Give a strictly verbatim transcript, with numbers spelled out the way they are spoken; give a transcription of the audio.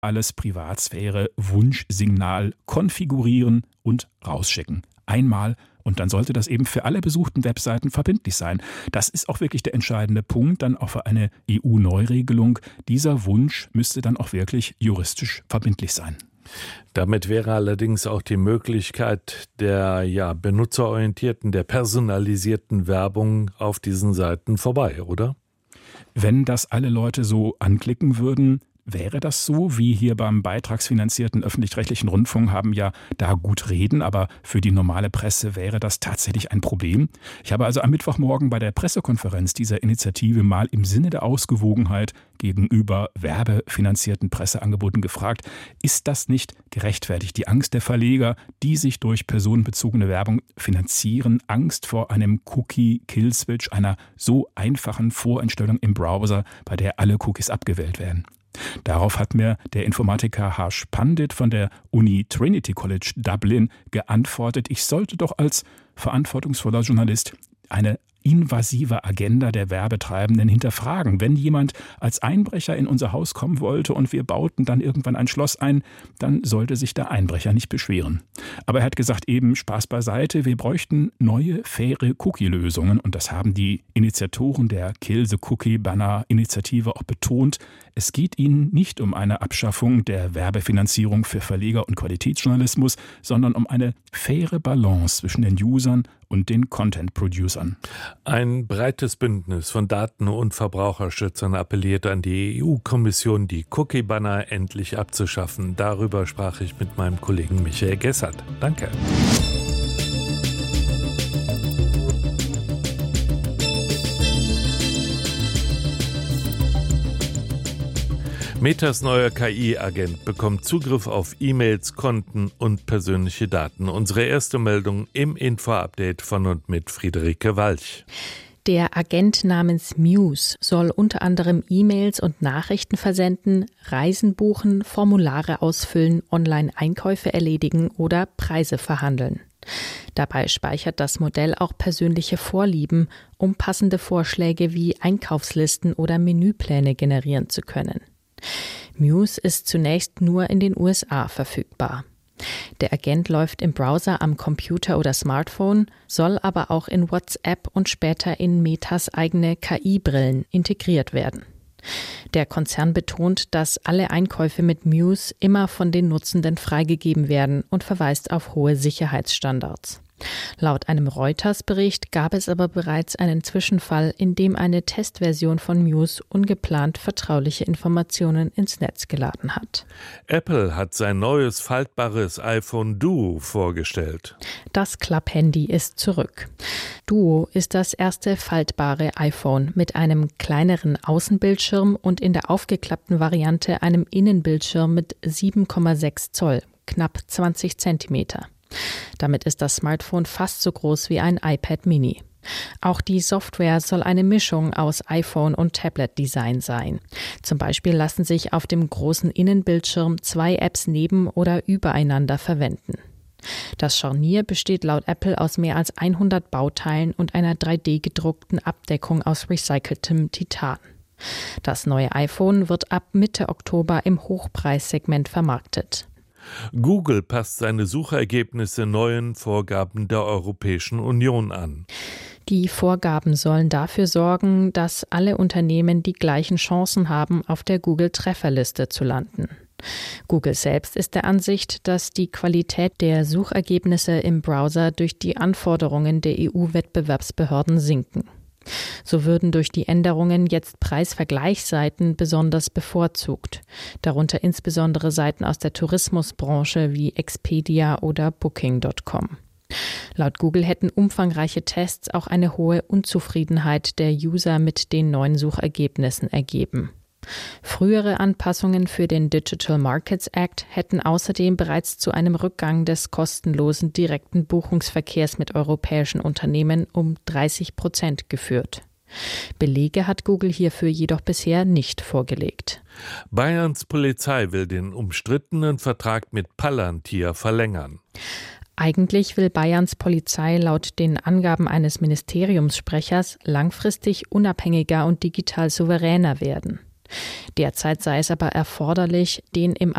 alles Privatsphäre, Wunschsignal konfigurieren und rausschicken. Einmal und dann sollte das eben für alle besuchten Webseiten verbindlich sein. Das ist auch wirklich der entscheidende Punkt, dann auch für eine E U-Neuregelung. Dieser Wunsch müsste dann auch wirklich juristisch verbindlich sein. Damit wäre allerdings auch die Möglichkeit der ja, benutzerorientierten, der personalisierten Werbung auf diesen Seiten vorbei, oder? Wenn das alle Leute so anklicken würden, wäre das so, wie hier beim beitragsfinanzierten öffentlich-rechtlichen Rundfunk haben ja da gut reden, aber für die normale Presse wäre das tatsächlich ein Problem. Ich habe also am Mittwochmorgen bei der Pressekonferenz dieser Initiative mal im Sinne der Ausgewogenheit gegenüber werbefinanzierten Presseangeboten gefragt, ist das nicht gerechtfertigt? Die Angst der Verleger, die sich durch personenbezogene Werbung finanzieren, Angst vor einem Cookie-Kill-Switch, einer so einfachen Voreinstellung im Browser, bei der alle Cookies abgewählt werden. Darauf hat mir der Informatiker Harsh Pandit von der Uni Trinity College Dublin geantwortet, ich sollte doch als verantwortungsvoller Journalist eine invasive Agenda der Werbetreibenden hinterfragen. Wenn jemand als Einbrecher in unser Haus kommen wollte und wir bauten dann irgendwann ein Schloss ein, dann sollte sich der Einbrecher nicht beschweren. Aber er hat gesagt, eben Spaß beiseite, wir bräuchten neue, faire Cookie-Lösungen und das haben die Initiatoren der Kill the Cookie-Banner-Initiative auch betont. Es geht ihnen nicht um eine Abschaffung der Werbefinanzierung für Verleger und Qualitätsjournalismus, sondern um eine faire Balance zwischen den Usern und den Content-Producern. Ein breites Bündnis von Daten- und Verbraucherschützern appelliert an die E U-Kommission, die Cookie-Banner endlich abzuschaffen. Darüber sprach ich mit meinem Kollegen Michael Gessert. Danke. Metas neuer K I-Agent bekommt Zugriff auf E-Mails, Konten und persönliche Daten. Unsere erste Meldung im Info-Update von und mit Friederike Walch. Der Agent namens Muse soll unter anderem E-Mails und Nachrichten versenden, Reisen buchen, Formulare ausfüllen, Online-Einkäufe erledigen oder Preise verhandeln. Dabei speichert das Modell auch persönliche Vorlieben, um passende Vorschläge wie Einkaufslisten oder Menüpläne generieren zu können. Muse ist zunächst nur in den U S A verfügbar. Der Agent läuft im Browser am Computer oder Smartphone, soll aber auch in WhatsApp und später in Metas eigene K I-Brillen integriert werden. Der Konzern betont, dass alle Einkäufe mit Muse immer von den Nutzenden freigegeben werden und verweist auf hohe Sicherheitsstandards. Laut einem Reuters-Bericht gab es aber bereits einen Zwischenfall, in dem eine Testversion von Muse ungeplant vertrauliche Informationen ins Netz geladen hat. Apple hat sein neues faltbares iPhone Duo vorgestellt. Das Klapphandy ist zurück. Duo ist das erste faltbare iPhone mit einem kleineren Außenbildschirm und in der aufgeklappten Variante einem Innenbildschirm mit sieben Komma sechs Zoll, knapp zwanzig Zentimeter. Damit ist das Smartphone fast so groß wie ein iPad Mini. Auch die Software soll eine Mischung aus iPhone- und Tablet-Design sein. Zum Beispiel lassen sich auf dem großen Innenbildschirm zwei Apps neben- oder übereinander verwenden. Das Scharnier besteht laut Apple aus mehr als hundert Bauteilen und einer drei D gedruckten Abdeckung aus recyceltem Titan. Das neue iPhone wird ab Mitte Oktober im Hochpreissegment vermarktet. Google passt seine Suchergebnisse neuen Vorgaben der Europäischen Union an. Die Vorgaben sollen dafür sorgen, dass alle Unternehmen die gleichen Chancen haben, auf der Google-Trefferliste zu landen. Google selbst ist der Ansicht, dass die Qualität der Suchergebnisse im Browser durch die Anforderungen der E U-Wettbewerbsbehörden sinken. So würden durch die Änderungen jetzt Preisvergleichsseiten besonders bevorzugt, darunter insbesondere Seiten aus der Tourismusbranche wie Expedia oder Booking Punkt com. Laut Google hätten umfangreiche Tests auch eine hohe Unzufriedenheit der User mit den neuen Suchergebnissen ergeben. Frühere Anpassungen für den Digital Markets Act hätten außerdem bereits zu einem Rückgang des kostenlosen direkten Buchungsverkehrs mit europäischen Unternehmen um dreißig Prozent geführt. Belege hat Google hierfür jedoch bisher nicht vorgelegt. Bayerns Polizei will den umstrittenen Vertrag mit Palantir verlängern. Eigentlich will Bayerns Polizei laut den Angaben eines Ministeriumssprechers langfristig unabhängiger und digital souveräner werden. Derzeit sei es aber erforderlich, den im